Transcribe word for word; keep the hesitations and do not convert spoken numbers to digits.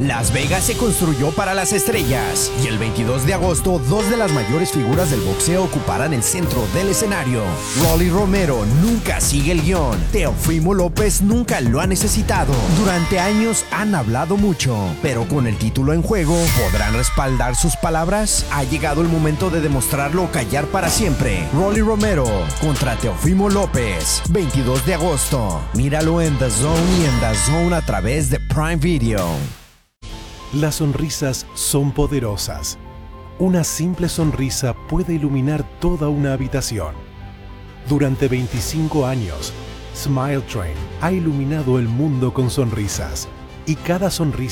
Las Vegas se construyó para las estrellas y el veintidós de agosto dos de las mayores figuras del boxeo ocuparán el centro del escenario. Rolly Romero nunca sigue el guión. Teofimo López nunca lo ha necesitado. Durante años han hablado mucho, pero con el título en juego, ¿podrán respaldar sus palabras? Ha llegado el momento de demostrarlo o callar para siempre. Rolly Romero contra Teofimo López, veintidós de agosto. Míralo en The Zone y en The Zone a través de Prime Video. Las sonrisas son poderosas. Una simple sonrisa puede iluminar toda una habitación. Durante veinticinco años, Smile Train ha iluminado el mundo con sonrisas, y cada sonrisa